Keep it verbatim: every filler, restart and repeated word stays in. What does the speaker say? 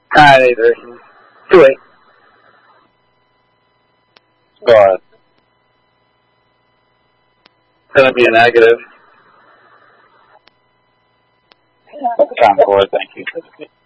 Alright, eight version. Two eight. Go ahead. It's gonna be a negative. Concord, thank you.